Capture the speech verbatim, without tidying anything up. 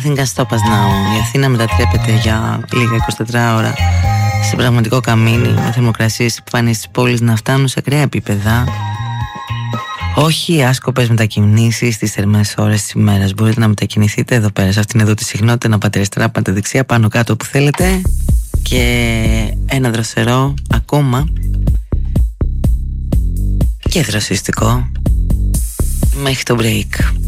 Nothing can stop us now. Η Αθήνα μετατρέπεται για λίγα εικοσιτέσσερις ώρα σε πραγματικό καμίνι, με θερμοκρασίες επιφανείς της πόλης να φτάνουν σε ακραία επίπεδα. Όχι άσκοπες μετακινήσεις στις θερμές ώρες της ημέρας. Μπορείτε να μετακινηθείτε εδώ πέρα, σε αυτήν εδώ τη συχνότητα, να πάτε αριστερά, πάτε δεξιά, πάνω κάτω που θέλετε. Και ένα δροσερό ακόμα και δροσιστικό μέχρι το break.